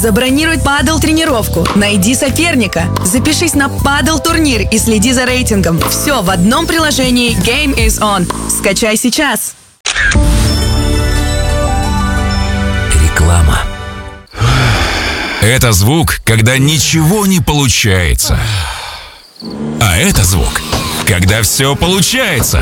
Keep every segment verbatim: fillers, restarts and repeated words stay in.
Забронируй падл-тренировку, найди соперника, запишись на падл-турнир и следи за рейтингом. Все в одном приложении Game is On. Скачай сейчас. Реклама. Это звук, когда ничего не получается. А это звук, когда все получается.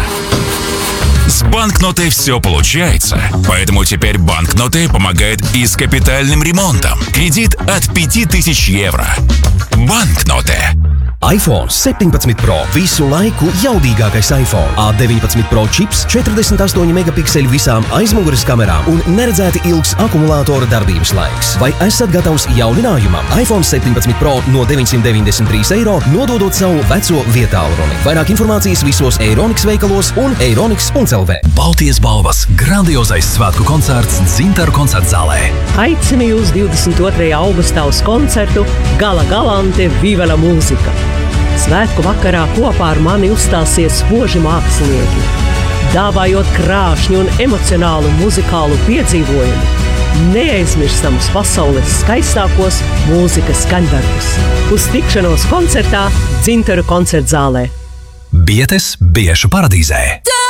С банкнотой все получается, поэтому теперь банкноты помогает и с капитальным ремонтом. Кредит от пяти тысяч евро. Банкноты. iPhone septiņpadsmit Pro. Visu laiku jaudīgākais iPhone. A deviņpadsmit Pro čips, četrdesmit astoņi megapikseli visām aizmugures kamerām un neredzēti ilgs akumulātora darbības laiks. Vai esat gatavs jauninājumam? iPhone septiņpadsmit Pro no deviņsimt deviņdesmit trīs eiro, nododot savu veco vietālruni. Vairāk informācijas visos Eironiks veikalos un eironiks punkt el vē. Baltijas balvas. Grandiozais svētku koncerts Dzintaru koncertzālē. Aicinu jūs divdesmit otrajā augustā uz koncertu Gala Galante Viva la mūzika. Svētku vakarā kopā ar mani uzstāsies spoži mākslinieki, dāvājot krāšņu un emocionālu muzikālu piedzīvojumu, neaizmirstamus pasaules skaistākos mūzikas skaņdarbus. Uz tikšanos koncertā Dzintaru koncertzālē. Bietes biešu paradīzē.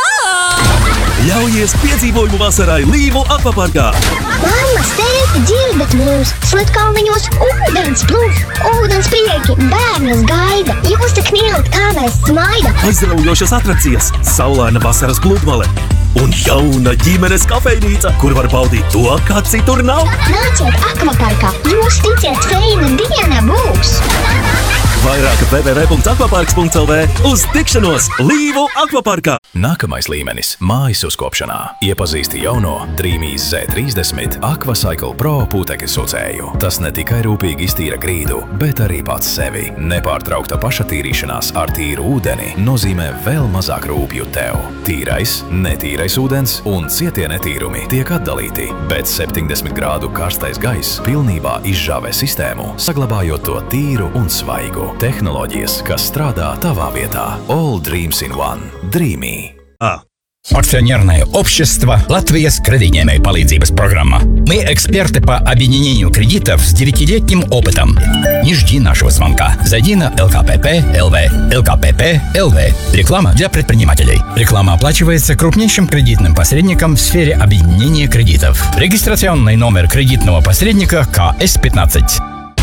Ļaujies piedzīvojumu vasarai Līvu akvaparkā! Mammas, tēti, dzirdat mūs! Slatkalniņos ūdens plūs, ūdens prieki, bērnus gaida! Jūs tik mīlat, kā mēs smaida! Aizraujošas atrakcijas, saulaina vasaras pludmale un jauna ģimenes kafejnīca, kur var baudīt to, kā citur nav! Nāciet akvaparkā, jūs ticiet, feina diena būs! Vairāk w w w punkt akvaparks punkt el vē. Uz tikšanos Līvu akvaparkā! Nākamais līmenis – mājas uzkopšanā. Iepazīsti jauno Dreamy's Z trīsdesmit Aquacycle Pro putekļu sucēju. Tas ne tikai rūpīgi iztīra grīdu, bet arī pats sevi. Nepārtraukta pašatīrīšanās ar tīru ūdeni nozīmē vēl mazāk rūpju tev. Tīrais, netīrais ūdens un cietie netīrumi tiek atdalīti, bet septiņdesmit grādu karstais gaiss pilnībā izžāvē sistēmu, saglabājot to tīru un svaigu. Tehnoloģijas, kas strādā tavā vietā. All dreams in one. Dreamy. А. Акционерное общество «Латвия кредитной палīdzības программа». Мы эксперты по объединению кредитов с девятилетним опытом. Не жди нашего звонка. Зайди на эл ка пэ пэ точка эл вэ. эл ка пэ пэ точка эл вэ. Реклама для предпринимателей. Реклама оплачивается крупнейшим кредитным посредником в сфере объединения кредитов. Регистрационный номер кредитного посредника ка эс пятнадцать.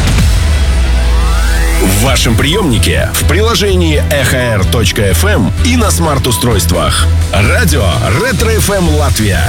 В вашем приемнике, в приложении эхо эр точка эф эм и на смарт-устройствах. Радио Ретро эф эм Латвия.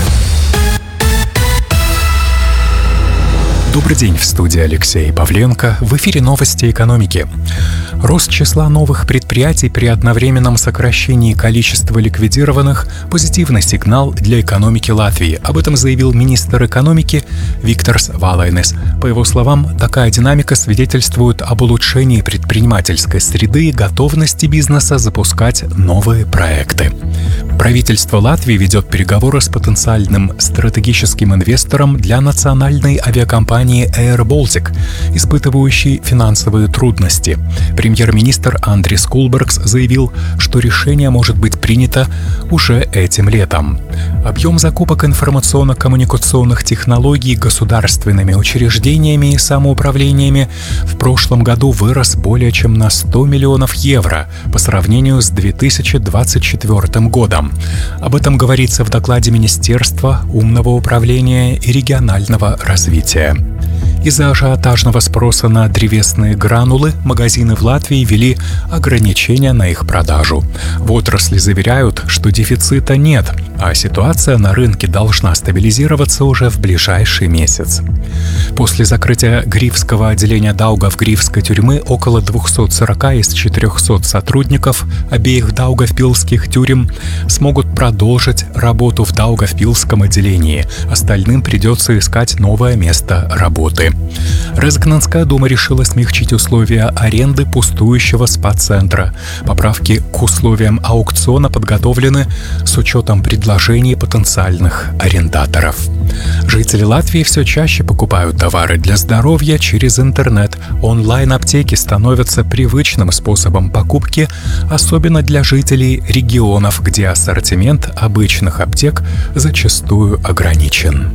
Добрый день, в студии Алексей Павленко. В эфире новости экономики. Рост числа новых предприятий при одновременном сокращении количества ликвидированных – позитивный сигнал для экономики Латвии. Об этом заявил министр экономики Викторс Валайнес. По его словам, такая динамика свидетельствует об улучшении предпринимательской среды и готовности бизнеса запускать новые проекты. Правительство Латвии ведет переговоры с потенциальным стратегическим инвестором для национальной авиакомпании Air Baltic, испытывающей финансовые трудности. Премьер-министр Андрис Кулбергс заявил, что решение может быть принято уже этим летом. Объем закупок информационно-коммуникационных технологий государственными учреждениями и самоуправлениями в прошлом году вырос более чем на сто миллионов евро по сравнению с две тысячи двадцать четвёртым годом. Об этом говорится в докладе Министерства умного управления и регионального развития. Из-за ажиотажного спроса на древесные гранулы магазины в Латвии ввели ограничения на их продажу. В отрасли заверяют, что дефицита нет, а ситуация на рынке должна стабилизироваться уже в ближайший месяц. После закрытия Грифского отделения Даугавгрифской тюрьмы около двухсот сорока из четырехсот сотрудников обеих даугавпилских тюрем смогут продолжить работу в Даугавпилском отделении. Остальным придется искать новое место работы. Резекненская дума решила смягчить условия аренды пустующего спа-центра. Поправки к условиям аукциона подготовлены с учетом предложений потенциальных арендаторов. Жители Латвии все чаще покупают товары для здоровья через интернет. Онлайн-аптеки становятся привычным способом покупки, особенно для жителей регионов, где ассортимент обычных аптек зачастую ограничен.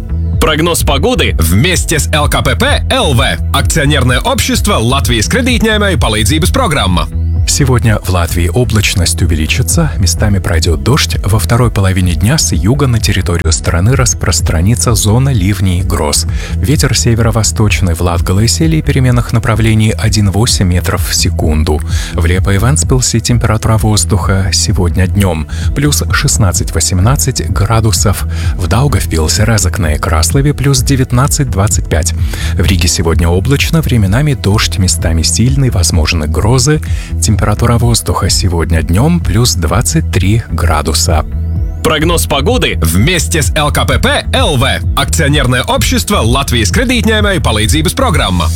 Прогноз погоды вместе с эл ка пэ пэ эл ви. Акционерное общество Латвijas кредитņēmēju palīdzības программа. Сегодня в Латвии облачность увеличится, местами пройдет дождь. Во второй половине дня с юга на территорию страны распространится зона ливней и гроз. Ветер северо-восточный в Латгале-Селии переменных направлений один целых восемь метров в секунду. В Лиепае-Вентспилсе температура воздуха сегодня днем плюс шестнадцать-восемнадцать градусов. В Даугавпилсе, Резекне и Краслове плюс девятнадцать-двадцать пять. В Риге сегодня облачно, временами дождь, местами сильный, возможны грозы. Температура воздуха сегодня днем плюс двадцать три градуса. Прогноз погоды вместе с эл ка пэ пэ эл ви. Акционерное общество Латвijas кредитņēmēju palīdzības программа.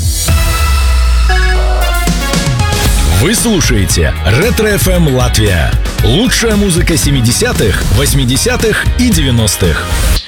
Вы слушаете Ретро-эф эм Латвия. Лучшая музыка семидесятых, восьмидесятых и девяностых.